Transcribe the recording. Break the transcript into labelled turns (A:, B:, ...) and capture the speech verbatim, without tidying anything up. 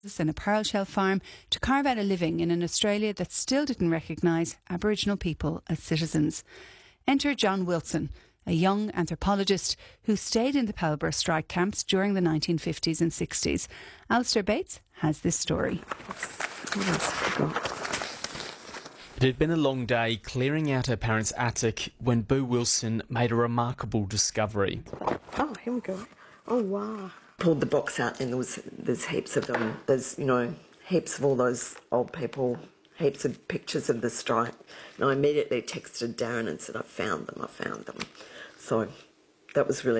A: and a pearl shell farm to carve out a living in an Australia that still didn't recognise Aboriginal people as citizens. Enter John Wilson, a young anthropologist who stayed in the Pilbara strike camps during the nineteen fifties and sixties. Alistair Bates has this story.
B: It had been a long day clearing out her parents' attic when Boo Wilson made a remarkable discovery.
C: Oh, here we go. Oh, wow. Pulled the box out and there was there's heaps of them. There's, you know, heaps of all those old people, heaps of pictures of the strike. And I immediately texted Darren and said, I found them, I found them. So that was really